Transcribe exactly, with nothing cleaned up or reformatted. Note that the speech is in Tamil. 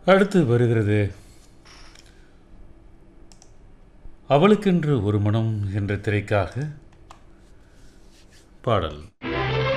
அடுத்து வருகிறது அவளுக்கென்று ஒரு மனம் என்ற திரைக்காக பாடல்.